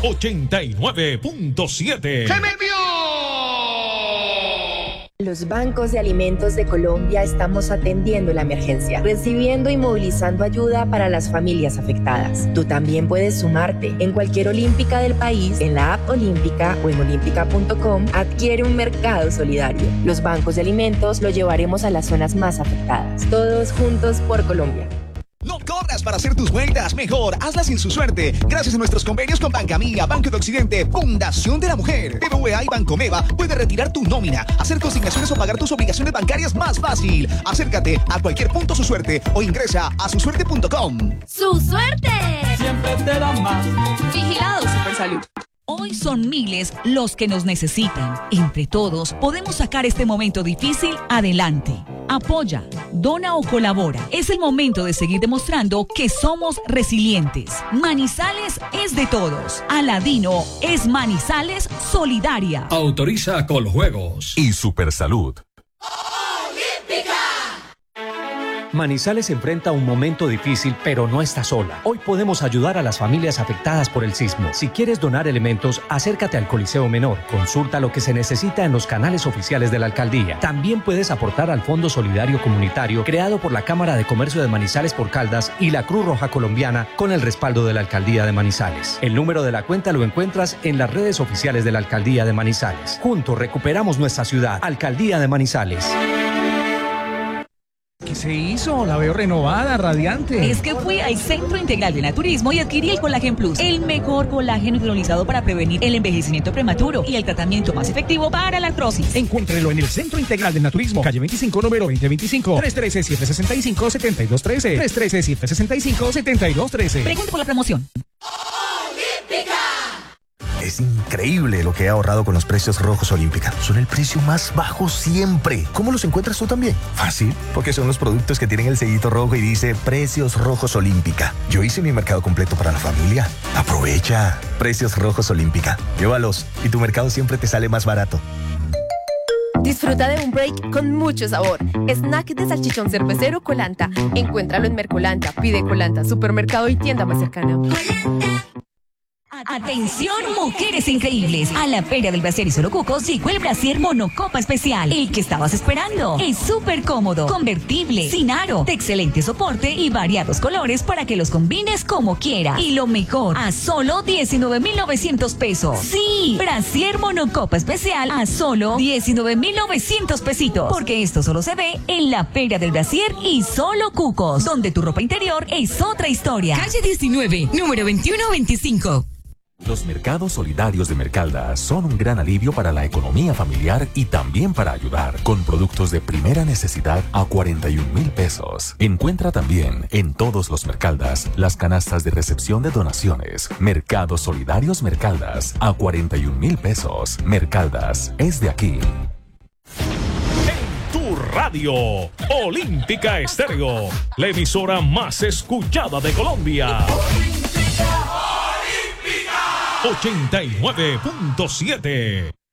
89.7. ¡Se me envió! Los bancos de alimentos de Colombia estamos atendiendo la emergencia, recibiendo y movilizando ayuda para las familias afectadas. Tú también puedes sumarte. En cualquier olímpica del país, en la app Olímpica o en olímpica.com, adquiere un mercado solidario. Los bancos de alimentos lo llevaremos a las zonas más afectadas. Todos juntos por Colombia. No corras para hacer tus vueltas, mejor hazlas en su suerte. Gracias a nuestros convenios con Banca Mía, Banco de Occidente, Fundación de la Mujer, BBVA y Bancomeva, puedes retirar tu nómina, hacer consignaciones o pagar tus obligaciones bancarias más fácil. Acércate a cualquier punto Su Suerte o ingresa a susuerte.com. ¡Su suerte! Siempre te da más. Vigilado Supersalud. Hoy son miles los que nos necesitan. Entre todos podemos sacar este momento difícil adelante. Apoya, dona o colabora. Es el momento de seguir demostrando que somos resilientes. Manizales es de todos. Aladino es Manizales Solidaria. Autoriza Coljuegos y Supersalud. Manizales enfrenta un momento difícil, pero no está sola. Hoy podemos ayudar a las familias afectadas por el sismo. Si quieres donar elementos, acércate al Coliseo Menor. Consulta lo que se necesita en los canales oficiales de la alcaldía. También puedes aportar al Fondo Solidario Comunitario creado por la Cámara de Comercio de Manizales por Caldas y la Cruz Roja Colombiana con el respaldo de la Alcaldía de Manizales. El número de la cuenta lo encuentras en las redes oficiales de la Alcaldía de Manizales. Juntos recuperamos nuestra ciudad. Alcaldía de Manizales. ¿Qué se hizo? La veo renovada, radiante. Es que fui al Centro Integral de Naturismo y adquirí el Colágeno Plus, el mejor colágeno hidrolizado para prevenir el envejecimiento prematuro y el tratamiento más efectivo para la artrosis. Encuéntrelo en el Centro Integral de Naturismo, calle 25, número 2025, 313-765-7213, 313-765-7213. Pregunta por la promoción. Es increíble lo que he ahorrado con los precios rojos Olímpica. Son el precio más bajo siempre. ¿Cómo los encuentras tú también? Fácil, porque son los productos que tienen el sellito rojo y dice Precios Rojos Olímpica. Yo hice mi mercado completo para la familia. Aprovecha. Precios Rojos Olímpica. Llévalos y tu mercado siempre te sale más barato. Disfruta de un break con mucho sabor. Snack de salchichón cervecero Colanta. Encuéntralo en Mercolanta. Pide Colanta, supermercado y tienda más cercana. Atención, mujeres increíbles. A la Feria del Brasier y Solo Cucos llegó el Brasier Monocopa Especial. El que estabas esperando. Es súper cómodo, convertible, sin aro, de excelente soporte y variados colores para que los combines como quieras. Y lo mejor, a solo 19,900 pesos. Sí, Brasier Monocopa Especial a solo 19,900 pesitos. Porque esto solo se ve en la Feria del Brasier y Solo Cucos, donde tu ropa interior es otra historia. Calle 19, número 2125. Los mercados solidarios de Mercaldas son un gran alivio para la economía familiar y también para ayudar, con productos de primera necesidad a 41,000 pesos. Encuentra también en todos los Mercaldas las canastas de recepción de donaciones. Mercados Solidarios Mercaldas a 41,000 pesos. Mercaldas es de aquí. En tu radio, Olímpica Estéreo, la emisora más escuchada de Colombia. 89.7.